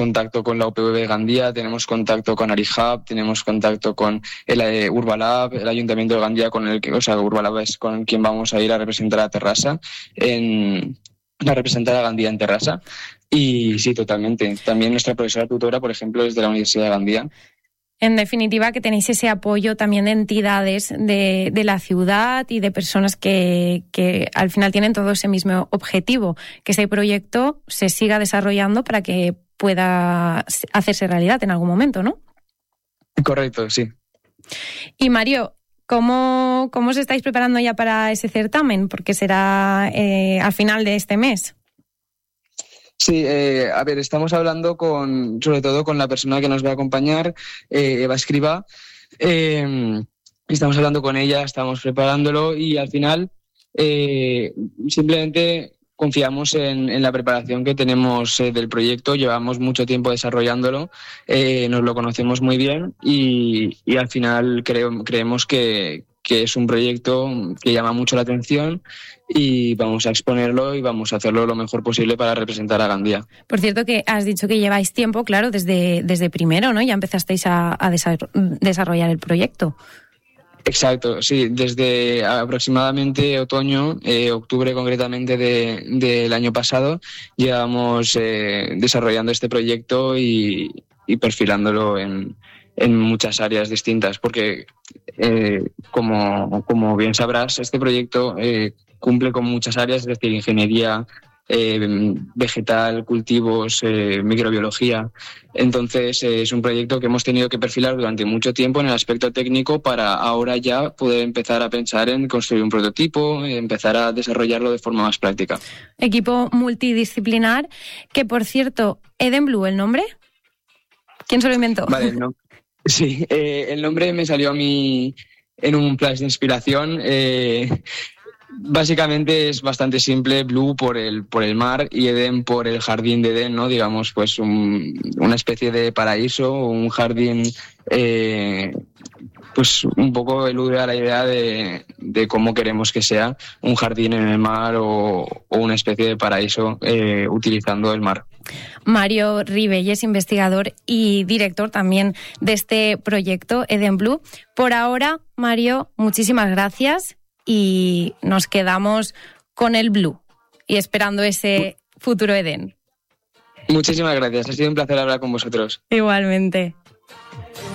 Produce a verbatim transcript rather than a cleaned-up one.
contacto con la U P V de Gandía, tenemos contacto con AriHub, tenemos contacto con el eh, Urbalab, el Ayuntamiento de Gandía, con el que, o sea, Urbalab es con quien vamos a ir a representar a Terrassa, en, a representar a Gandía en Terrassa. Y sí, totalmente. También nuestra profesora tutora, por ejemplo, es de la Universidad de Gandía. En definitiva, que tenéis ese apoyo también de entidades de, de la ciudad y de personas que, que al final tienen todo ese mismo objetivo, que ese proyecto se siga desarrollando para que pueda hacerse realidad en algún momento, ¿no? Correcto, sí. Y Mario, ¿cómo, cómo os estáis preparando ya para ese certamen? Porque será eh, al final de este mes. Sí, eh, a ver, estamos hablando con, sobre todo con la persona que nos va a acompañar, eh, Eva Escriba. Eh, estamos hablando con ella, estamos preparándolo y al final eh, simplemente confiamos en, en la preparación que tenemos eh, del proyecto. Llevamos mucho tiempo desarrollándolo, eh, nos lo conocemos muy bien y, y al final creo, creemos que, que es un proyecto que llama mucho la atención y vamos a exponerlo y vamos a hacerlo lo mejor posible para representar a Gandía. Por cierto, que has dicho que lleváis tiempo, claro, desde, desde primero, ¿no? Ya empezasteis a, a desarrollar el proyecto. Exacto, sí, desde aproximadamente otoño, eh, octubre concretamente de, del año pasado, llevamos eh, desarrollando este proyecto y, y perfilándolo en, en muchas áreas distintas, porque eh, como, como bien sabrás, este proyecto eh, cumple con muchas áreas, es decir, ingeniería eh, vegetal, cultivos, eh, microbiología. Entonces eh, es un proyecto que hemos tenido que perfilar durante mucho tiempo en el aspecto técnico para ahora ya poder empezar a pensar en construir un prototipo, empezar a desarrollarlo de forma más práctica. Equipo multidisciplinar, que por cierto, Edenblue, ¿el nombre? ¿Quién se lo inventó? Vale, no. Sí, eh, el nombre me salió a mí en un flash de inspiración. Eh, básicamente es bastante simple, Blue por el por el mar y Eden por el jardín de Edén, ¿no? Digamos, pues un, una especie de paraíso, un jardín, eh, pues un poco elude a la idea de, de cómo queremos que sea un jardín en el mar o, o una especie de paraíso eh, utilizando el mar. Mario Ribelles, investigador y director también de este proyecto Edenblue. Por ahora, Mario, muchísimas gracias y nos quedamos con el Blue y esperando ese futuro Eden. Muchísimas gracias, ha sido un placer hablar con vosotros. Igualmente.